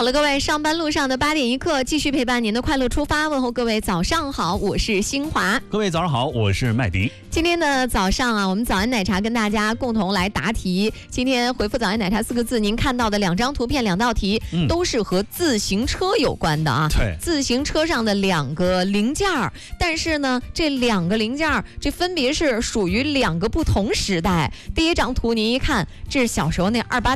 了，各位，上班路上的8点一刻，继续陪伴您的快乐出发。问候各位早上好，我是新华。 各位早上好，我是麦迪。 今天的早上啊，我们早安奶茶跟大家共同来答题。今天回复早安奶茶4个字，您看到的2张图片2道题，都是和自行车有关的啊。 对， 自行车上的2个零件儿，但是呢，这2个零件儿，这分别是属于2个不同时代。第一张图您一看，这是小时候那28